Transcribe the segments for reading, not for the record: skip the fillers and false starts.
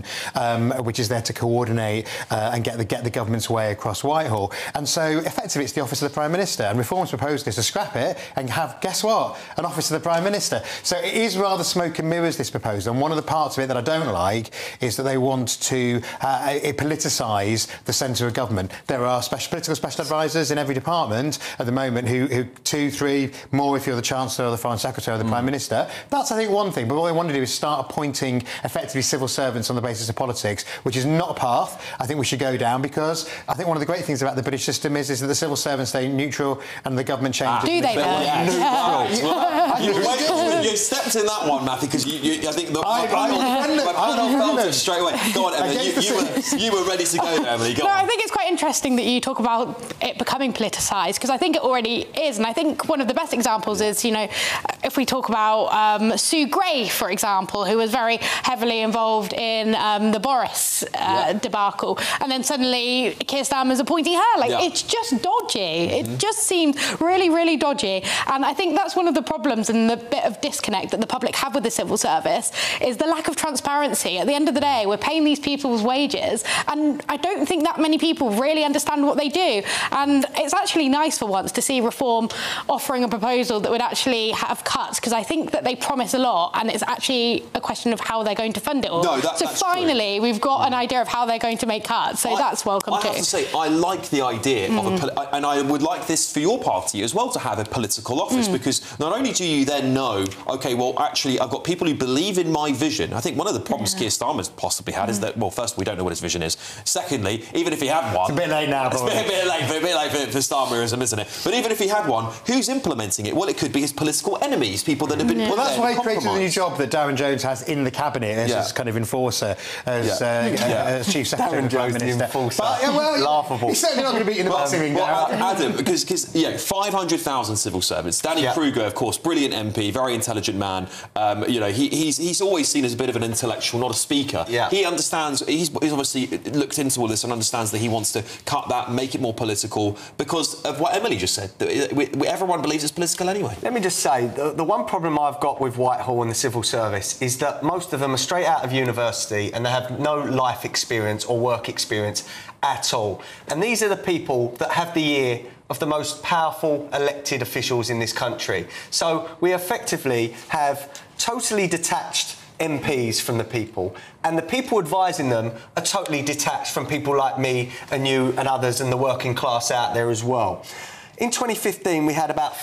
government, which is there to coordinate and get the government's way across Whitehall. And so, effectively, it's the Office of the Prime Minister. And Reform's proposal is to scrap it and have, guess what, an Office of the Prime Minister. So it is rather smoke and mirrors, this proposal. And one of the parts of it that I don't like is that they want to politicise the centre of government. There are political special advisors in every department at the moment who 2, 3 more if you're the Chancellor or the Foreign Secretary or the Prime Minister. That's, I think, one thing. But what they want to do is start appointing effectively civil servants on the basis of politics, which is not a path I think we should go down, because I think one of the great things about the British system is that the civil servants stay neutral and the government changes. Do they, though? You stepped in that one, Matthew, because I think I felt it straight away. Go on, Emily. You were ready to go there, Emily. Go on. I think it's quite interesting that you talk about it becoming politicised, because I think it already is. And I think one of the best examples is, you know, if we talk about Sue Gray, for example, who was very heavily involved in the Boris debacle, and then suddenly Keir Starmer's appointing her. Like, it's just dodgy. It just seems really, really dodgy. And I think that's one of the problems and the bit of disconnect that the public have with the civil service is the lack of transparency. At the end of the day, we're paying these people's wages, and I don't think that many people really understand what they do. And it's actually nice for once to see Reform offering a proposal that would actually have cuts, because I think that they promise a lot, and it's actually a question of how they're going to fund it all. No, so finally, we've got an idea of how they're going to make cuts, so that's welcome too. I have to say, I like the idea of and I would like this for your party as well, to have a political office, because not only do you then know, OK, well, actually, I've got people who believe in my vision. I think one of the problems Keir Starmer's possibly had is that, well, first, we don't know what his vision is. Secondly, even if he had one... It's a bit late now, It's a bit late for Starmerism, isn't it? But even if he had one, who's implementing it? Well, it could be his political enemies, people that have been... Well, that's why he created the new job that Darren Jones has in the Cabinet as his kind of enforcer, as Chief Secretary of the Prime Minister. Laughable. He's certainly not going to be in the boxing ring now. Adam, because 500,000 civil servants. Danny Kruger, of course, brilliant MP, very intelligent man. You know, he's always seen as a bit of an intellectual, not a speaker. He understands. He's obviously looked into all this and understands that he wants to cut that, make it more political, because of what Emily just said. Everyone believes it's political anyway. Let me just say, the one problem I've got with Whitehall and the civil service is that most of them are straight out of university and they have no life experience or work experience at all. And these are the people that have the ear of the most powerful elected officials in this country. So we effectively have totally detached MPs from the people, and the people advising them are totally detached from people like me and you and others and the working class out there as well. In 2015, we had about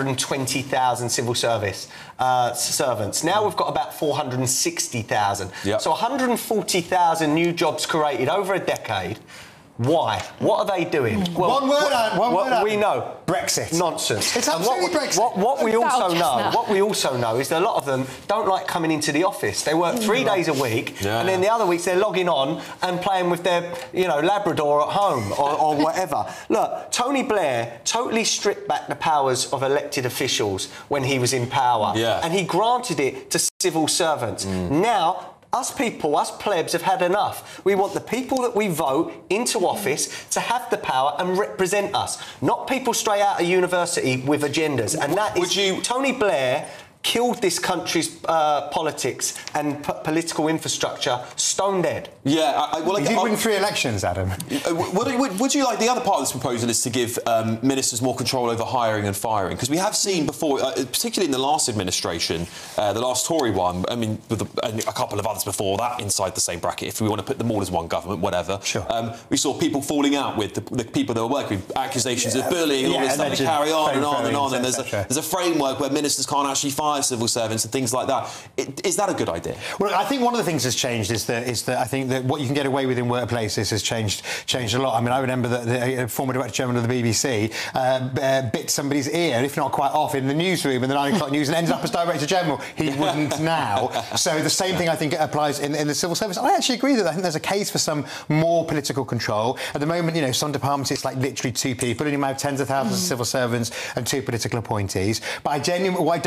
420,000 civil service servants. Now we've got about 460,000. So 140,000 new jobs created over a decade. Why? What are they doing? Well, one word. We know. Brexit. Nonsense. It's absolutely Brexit. What we also know is that a lot of them don't like coming into the office. They work 3 days a week, and then the other weeks they're logging on and playing with their, Labrador at home or whatever. Look, Tony Blair totally stripped back the powers of elected officials when he was in power, and he granted it to civil servants. Now, us plebs have had enough. We want the people that we vote into office to have the power and represent us, not people straight out of university with agendas. And that is Tony Blair killed this country's politics and political infrastructure stone dead. He did win 3 elections, Adam. Would you like the other part of this proposal is to give ministers more control over hiring and firing? Because we have seen before, particularly in the last administration, the last Tory one, I mean, with a couple of others before that inside the same bracket, if we want to put them all as one government, whatever. We saw people falling out with the people they were working with, accusations of bullying and all this stuff, carry on and on and on, and there's a framework where ministers can't actually fire civil servants and things like that. Is that a good idea? Well, I think one of the things that's changed is that I think that what you can get away with in workplaces has changed a lot. I mean, I remember that the former Director General of the BBC bit somebody's ear, if not quite off, in the newsroom in the 9 o'clock news and ends up as Director General. He wouldn't now. So the same thing I think applies in the civil service. I actually agree that I think there's a case for some more political control. At the moment, some departments it's like literally 2 people, and you might have tens of thousands of civil servants and 2 political appointees. But what I don't think we want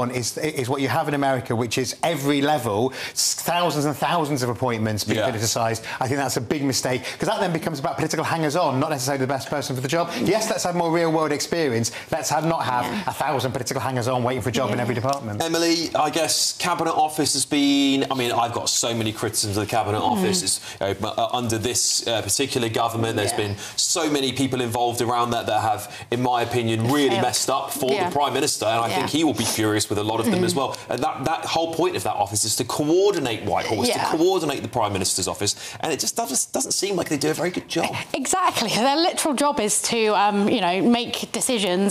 want is what you have in America, which is every level, thousands and thousands of appointments being politicised. I think that's a big mistake, because that then becomes about political hangers-on, not necessarily the best person for the job. Yes, let's have more real-world experience. Let's not have 1,000 political hangers-on waiting for a job in every department. Emily, I guess Cabinet Office has been... I mean, I've got so many criticisms of the Cabinet Office. It's, under this particular government, there's been so many people involved around that have, in my opinion, really messed up for the Prime Minister, and I think he will be furious with a lot of them as well. And that whole point of that office is to coordinate Whitehall, is to coordinate the Prime Minister's office, and it just doesn't seem like they do a very good job. Exactly. Their literal job is to, you know, make decisions